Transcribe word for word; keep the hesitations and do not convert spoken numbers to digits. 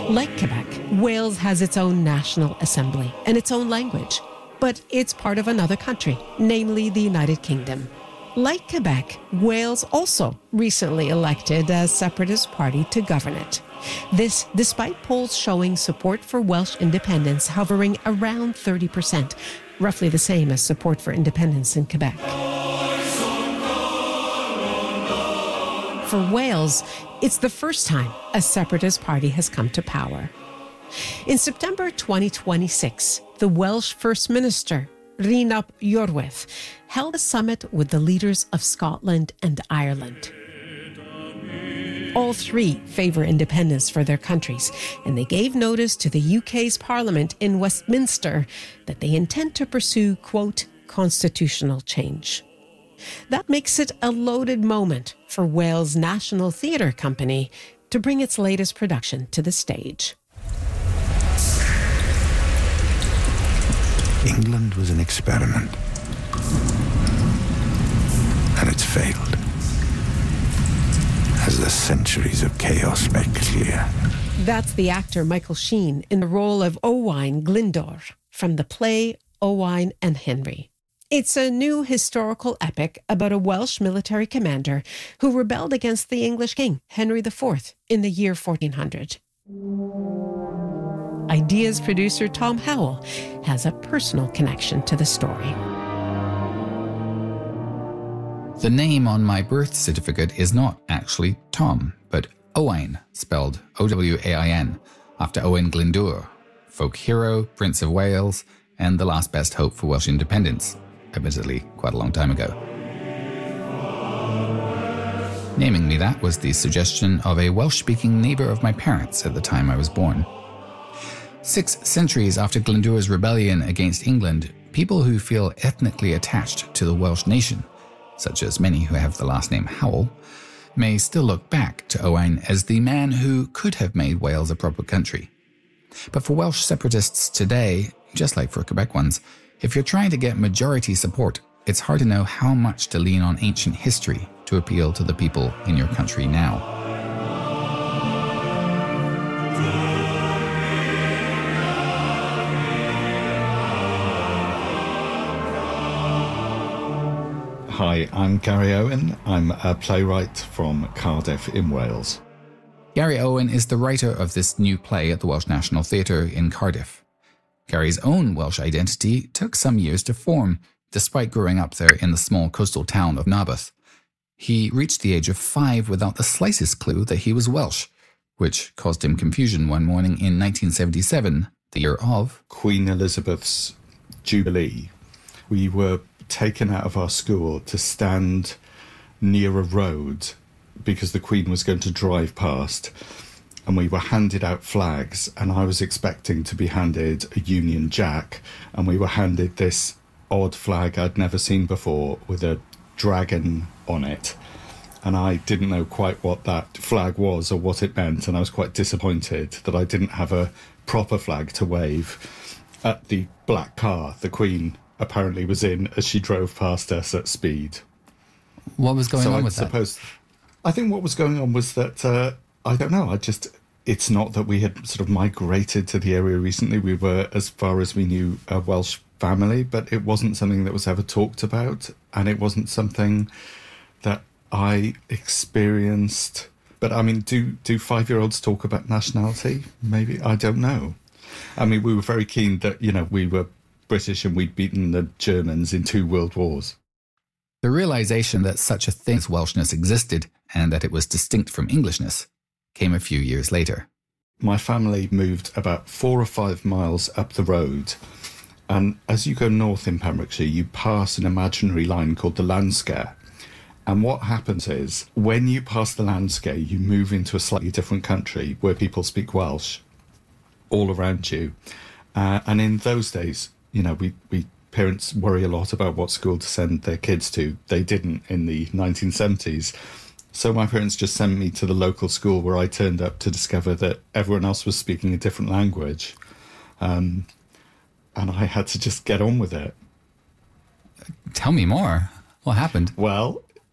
Like Quebec, Wales has its own national assembly and its own language, but it's part of another country, namely the United Kingdom. Like Quebec, Wales also recently elected a separatist party to govern it. This despite polls showing support for Welsh independence hovering around thirty percent, roughly the same as support for independence in Quebec. For Wales, it's the first time a separatist party has come to power. In September twenty twenty-six, the Welsh First Minister, Rhys Iorwerth, held a summit with the leaders of Scotland and Ireland. All three favor independence for their countries, and they gave notice to the U K's Parliament in Westminster that they intend to pursue, quote, constitutional change. That makes it a loaded moment for Wales National Theatre Company to bring its latest production to the stage. England was an experiment, and it's failed, as the centuries of chaos make clear. That's the actor Michael Sheen in the role of Owain Glyndwr from the play Owain and Henry. It's a new historical epic about a Welsh military commander who rebelled against the English king, Henry the Fourth, in the year fourteen hundred. Ideas producer Tom Howell has a personal connection to the story. The name on my birth certificate is not actually Tom, but Owain, spelled O W A I N, after Owain Glyndwr, folk hero, Prince of Wales, and the last best hope for Welsh independence, admittedly quite a long time ago. Naming me that was the suggestion of a Welsh-speaking neighbour of my parents at the time I was born. Six centuries after Glyndwr's rebellion against England, people who feel ethnically attached to the Welsh nation, such as many who have the last name Howell, may still look back to Owain as the man who could have made Wales a proper country. But for Welsh separatists today, just like for Quebec ones, if you're trying to get majority support, it's hard to know how much to lean on ancient history to appeal to the people in your country now. Hi, I'm Gary Owen. I'm a playwright from Cardiff in Wales. Gary Owen is the writer of this new play at the Welsh National Theatre in Cardiff. Gary's own Welsh identity took some years to form, despite growing up there in the small coastal town of Narberth. He reached the age of five without the slightest clue that he was Welsh, which caused him confusion one morning in nineteen seventy-seven, the year of Queen Elizabeth's Jubilee. We were taken out of our school to stand near a road because the Queen was going to drive past, and we were handed out flags, and I was expecting to be handed a Union Jack, and we were handed this odd flag I'd never seen before with a dragon on it, and I didn't know quite what that flag was or what it meant, and I was quite disappointed that I didn't have a proper flag to wave at the black car the Queen apparently was in as she drove past us at speed. What was going so on I with suppose, that? I think what was going on was that, uh, I don't know, I just, it's not that we had sort of migrated to the area recently. We were, as far as we knew, a Welsh family, but it wasn't something that was ever talked about, and it wasn't something that I experienced. But I mean, do, do five-year-olds talk about nationality? Maybe, I don't know. I mean, we were very keen that, you know, we were British and we'd beaten the Germans in two world wars. The realization that such a thing as Welshness existed and that it was distinct from Englishness came a few years later. My family moved about four or five miles up the road, and as you go north in Pembrokeshire, you pass an imaginary line called the Landscare. And what happens is, when you pass the Landscare, you move into a slightly different country where people speak Welsh all around you. Uh, and in those days, you know, we, we parents worry a lot about what school to send their kids to. They didn't in the nineteen seventies. So my parents just sent me to the local school where I turned up to discover that everyone else was speaking a different language. Um, and I had to just get on with it. Tell me more. What happened? Well,